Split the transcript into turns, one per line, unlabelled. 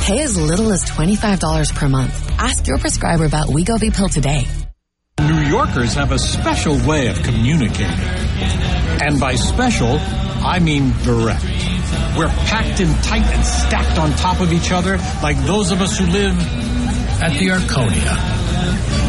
Pay as little as $25 per month. Ask your prescriber about Wegovy Pill today.
New Yorkers have a special way of communicating. And by special, I mean direct. We're packed in tight and stacked on top of each other like those of us who live at the Arconia.